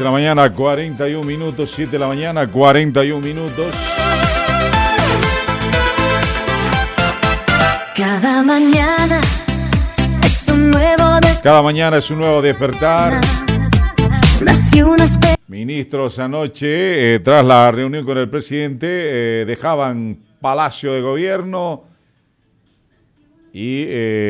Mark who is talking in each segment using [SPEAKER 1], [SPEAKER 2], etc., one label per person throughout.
[SPEAKER 1] de la mañana, 41 minutos. 7 de la mañana, 41 minutos.
[SPEAKER 2] Cada mañana es un nuevo despertar.
[SPEAKER 1] Cada mañana es un nuevo despertar. Ministros anoche, tras la reunión con el presidente, dejaban Palacio de Gobierno y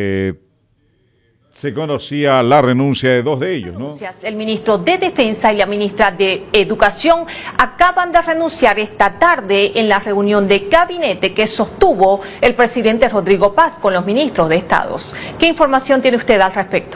[SPEAKER 1] se conocía la renuncia de dos de ellos, ¿no?
[SPEAKER 3] El ministro de Defensa y la ministra de Educación acaban de renunciar esta tarde en la reunión de gabinete que sostuvo el presidente Rodrigo Paz con los ministros de Estados. ¿Qué información tiene usted al respecto?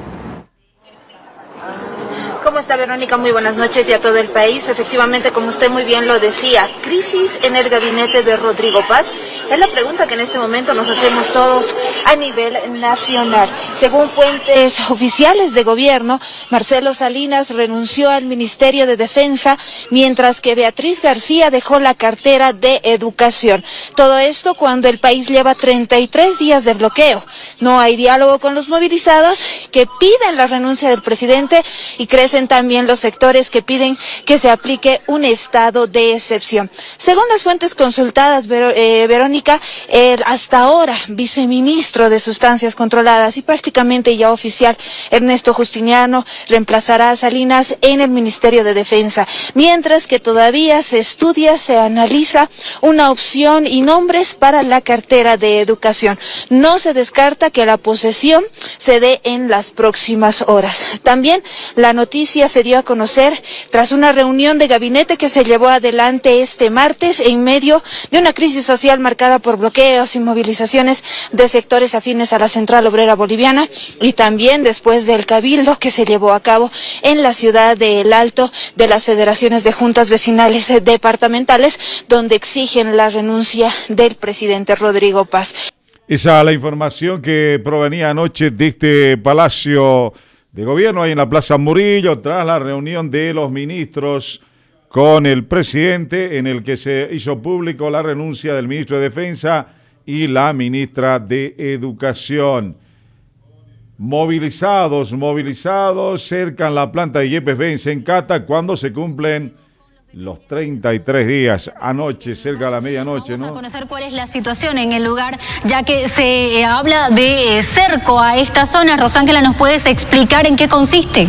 [SPEAKER 4] ¿Cómo está, Verónica? Muy buenas noches y a todo el país. Efectivamente, como usted muy bien lo decía, crisis en el gabinete de Rodrigo Paz. Es la pregunta que en este momento nos hacemos todos a nivel nacional. Según fuentes oficiales de gobierno, Marcelo Salinas renunció al Ministerio de Defensa, mientras que Beatriz García dejó la cartera de Educación. Todo esto cuando el país lleva 33 días de bloqueo. No hay diálogo con los movilizados que piden la renuncia del presidente y crecen también los sectores que piden que se aplique un estado de excepción. Según las fuentes consultadas, Verónica, el hasta ahora viceministro de Sustancias Controladas y prácticamente ya oficial, Ernesto Justiniano, reemplazará a Salinas en el Ministerio de Defensa, mientras que todavía se estudia, se analiza una opción y nombres para la cartera de Educación. No se descarta que la posesión se dé en las próximas horas. También la noticia se dio a conocer tras una reunión de gabinete que se llevó adelante este martes en medio de una crisis social marcada por bloqueos y movilizaciones de sectores afines a la Central Obrera Boliviana, y también después del cabildo que se llevó a cabo en la ciudad de El Alto de las federaciones de juntas vecinales departamentales, donde exigen la renuncia del presidente Rodrigo Paz.
[SPEAKER 1] Esa es la información que provenía anoche de este Palacio de Gobierno ahí en la Plaza Murillo, tras la reunión de los ministros con el presidente, en el que se hizo público la renuncia del ministro de Defensa y la ministra de Educación. Movilizados, cercan la planta de Yepes-Benz en Cata cuando se cumplen los 33 días. Anoche, cerca de la medianoche, ¿no?
[SPEAKER 5] Vamos a conocer cuál es la situación en el lugar, ya que se habla de cerco a esta zona. Rosángela, ¿nos puedes explicar en qué consiste?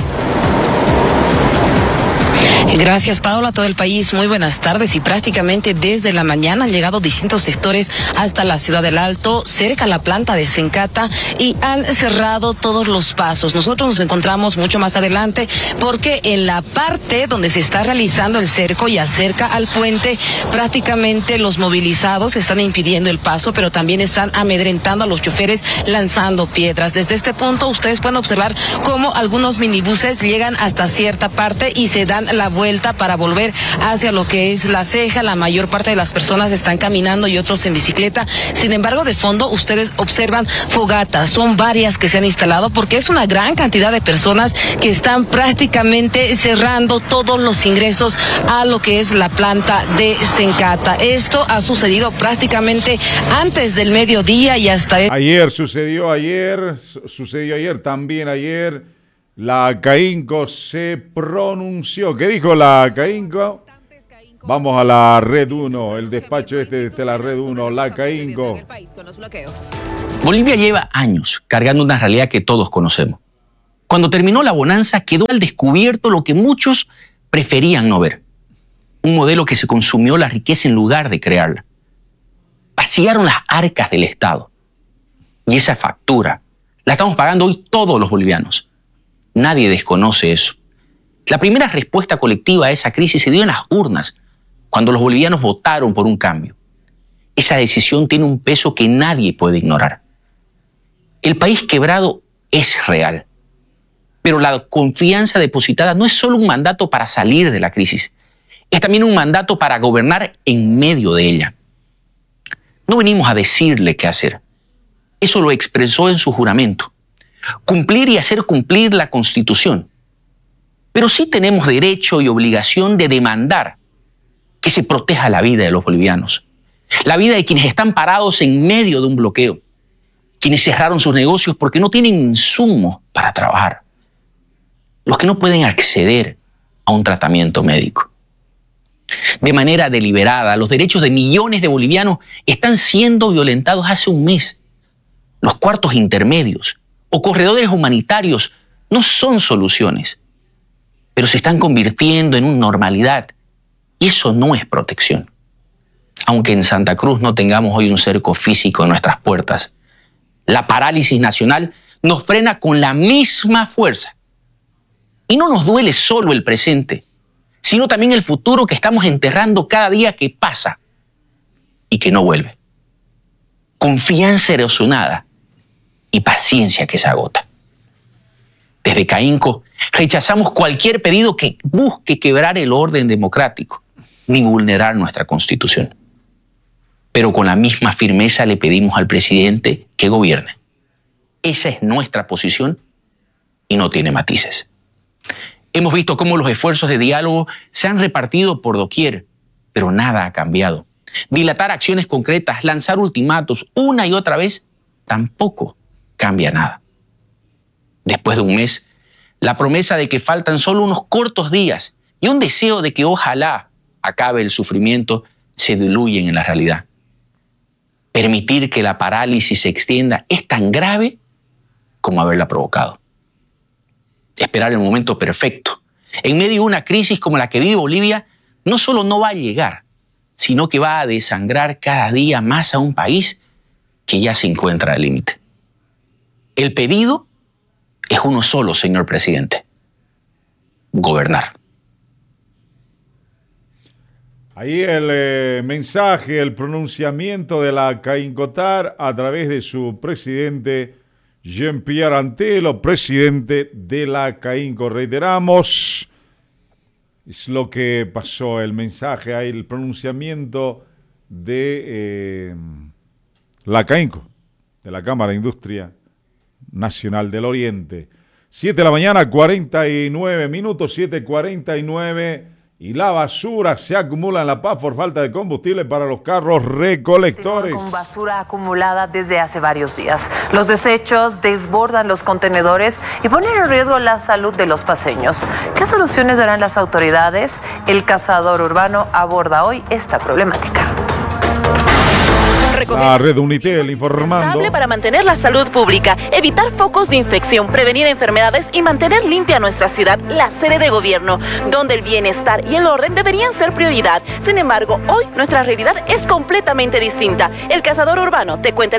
[SPEAKER 6] Gracias, Paola, a todo el país. Muy buenas tardes. Y prácticamente desde la mañana han llegado distintos sectores hasta la ciudad del Alto, cerca a la planta de Sencata, y han cerrado todos los pasos. Nosotros nos encontramos mucho más adelante porque en la parte donde se está realizando el cerco y acerca al puente, prácticamente los movilizados están impidiendo el paso, pero también están amedrentando a los choferes lanzando piedras. Desde este punto ustedes pueden observar cómo algunos minibuses llegan hasta cierta parte y se dan la vuelta para volver hacia lo que es La Ceja. La mayor parte de las personas están caminando y otros en bicicleta. Sin embargo, de fondo ustedes observan fogatas. Son varias que se han instalado porque es una gran cantidad de personas que están prácticamente cerrando todos los ingresos a lo que es la planta de Sencata. Esto ha sucedido prácticamente antes del mediodía y hasta...
[SPEAKER 1] Sucedió ayer, también ayer. La ACAINCO se pronunció. ¿Qué dijo la ACAINCO? Vamos a la Red 1, el despacho de la Red 1, la ACAINCO.
[SPEAKER 7] Bolivia lleva años cargando una realidad que todos conocemos. Cuando terminó la bonanza, quedó al descubierto lo que muchos preferían no ver. Un modelo que se consumió la riqueza en lugar de crearla. Vaciaron las arcas del Estado. Y esa factura la estamos pagando hoy todos los bolivianos. Nadie desconoce eso. La primera respuesta colectiva a esa crisis se dio en las urnas, cuando los bolivianos votaron por un cambio. Esa decisión tiene un peso que nadie puede ignorar. El país quebrado es real, pero la confianza depositada no es solo un mandato para salir de la crisis, es también un mandato para gobernar en medio de ella. No venimos a decirle qué hacer. Eso lo expresó en su juramento. Cumplir y hacer cumplir la Constitución. Pero sí tenemos derecho y obligación de demandar que se proteja la vida de los bolivianos, la vida de quienes están parados en medio de un bloqueo, quienes cerraron sus negocios porque no tienen insumos para trabajar, los que no pueden acceder a un tratamiento médico. De manera deliberada, los derechos de millones de bolivianos están siendo violentados hace un mes. Los cuartos intermedios o corredores humanitarios no son soluciones, pero se están convirtiendo en una normalidad y eso no es protección. Aunque en Santa Cruz no tengamos hoy un cerco físico en nuestras puertas, la parálisis nacional nos frena con la misma fuerza. Y no nos duele solo el presente, sino también el futuro que estamos enterrando cada día que pasa y que no vuelve. Confianza erosionada y paciencia que se agota. Desde CAINCO rechazamos cualquier pedido que busque quebrar el orden democrático ni vulnerar nuestra Constitución. Pero con la misma firmeza le pedimos al presidente que gobierne. Esa es nuestra posición y no tiene matices. Hemos visto cómo los esfuerzos de diálogo se han repartido por doquier, pero nada ha cambiado. Dilatar acciones concretas, lanzar ultimátumos una y otra vez, tampoco cambia nada. Después de un mes, la promesa de que faltan solo unos cortos días y un deseo de que ojalá acabe el sufrimiento se diluyen en la realidad. Permitir que la parálisis se extienda es tan grave como haberla provocado. Esperar el momento perfecto, en medio de una crisis como la que vive Bolivia, no solo no va a llegar, sino que va a desangrar cada día más a un país que ya se encuentra al límite. El pedido es uno solo, señor presidente: gobernar.
[SPEAKER 1] Ahí el mensaje, el pronunciamiento de la CAINCOTAR a través de su presidente Jean-Pierre Antelo, presidente de la CAINCO. Reiteramos, es lo que pasó, el mensaje, ahí el pronunciamiento de la CAINCO, de la Cámara de Industria Nacional del Oriente. 7 de la mañana, 49 minutos, 7:49. Y la basura se acumula en La Paz por falta de combustible para los carros recolectores.
[SPEAKER 8] Con basura acumulada desde hace varios días. Los desechos desbordan los contenedores y ponen en riesgo la salud de los paseños. ¿Qué soluciones darán las autoridades? El cazador urbano aborda hoy esta problemática.
[SPEAKER 1] La red Unitel informando.
[SPEAKER 9] Para mantener la salud pública, evitar focos de infección, prevenir enfermedades y mantener limpia nuestra ciudad, la sede de gobierno, donde el bienestar y el orden deberían ser prioridad. Sin embargo, hoy nuestra realidad es completamente distinta. El cazador urbano te cuenta el